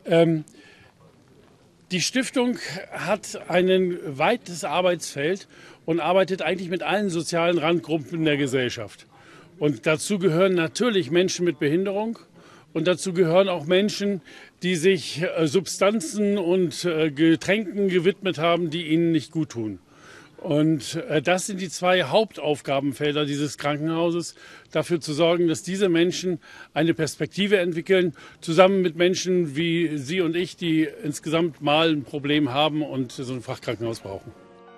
Die Stiftung hat ein weites Arbeitsfeld und arbeitet eigentlich mit allen sozialen Randgruppen der Gesellschaft. Und dazu gehören natürlich Menschen mit Behinderung und dazu gehören auch Menschen, die sich Substanzen und Getränken gewidmet haben, die ihnen nicht gut tun. Und das sind die zwei Hauptaufgabenfelder dieses Krankenhauses, dafür zu sorgen, dass diese Menschen eine Perspektive entwickeln, zusammen mit Menschen wie Sie und ich, die insgesamt mal ein Problem haben und so ein Fachkrankenhaus brauchen.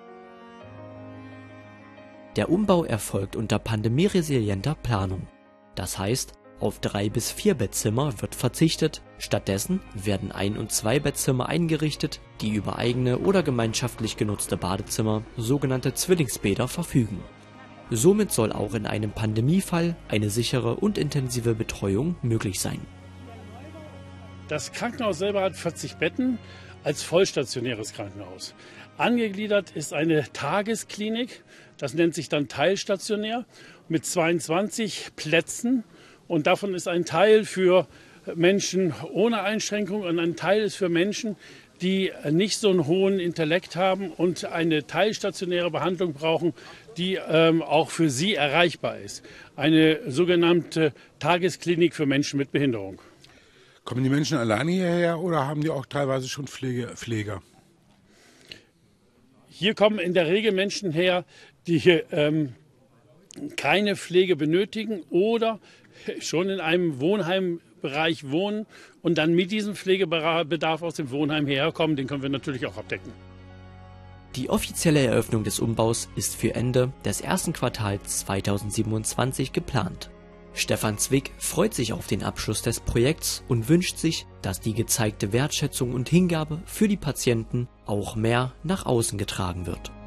Der Umbau erfolgt unter pandemieresilienter Planung. Das heißt, auf 3 bis 4 Bettzimmer wird verzichtet, stattdessen werden 1- und 2 Bettzimmer eingerichtet, die über eigene oder gemeinschaftlich genutzte Badezimmer, sogenannte Zwillingsbäder, verfügen. Somit soll auch in einem Pandemiefall eine sichere und intensive Betreuung möglich sein. Das Krankenhaus selber hat 40 Betten als vollstationäres Krankenhaus. Angegliedert ist eine Tagesklinik, das nennt sich dann teilstationär, mit 22 Plätzen. Und davon ist ein Teil für Menschen ohne Einschränkung und ein Teil ist für Menschen, die nicht so einen hohen Intellekt haben und eine teilstationäre Behandlung brauchen, die auch für sie erreichbar ist. Eine sogenannte Tagesklinik für Menschen mit Behinderung. Kommen die Menschen alleine hierher oder haben die auch teilweise schon Pfleger? Hier kommen in der Regel Menschen her, die keine Pflege benötigen oder schon in einem Wohnheimbereich wohnen und dann mit diesem Pflegebedarf aus dem Wohnheim herkommen. Den können wir natürlich auch abdecken. Die offizielle Eröffnung des Umbaus ist für Ende des ersten Quartals 2027 geplant. Stefan Zwick freut sich auf den Abschluss des Projekts und wünscht sich, dass die gezeigte Wertschätzung und Hingabe für die Patienten auch mehr nach außen getragen wird.